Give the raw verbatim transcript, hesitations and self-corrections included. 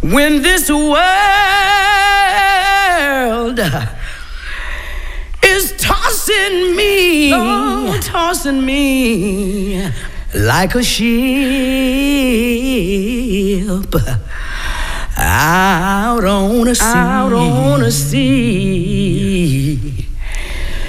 when this world is tossing me, oh, tossing me like a ship out on a sea, out on a sea.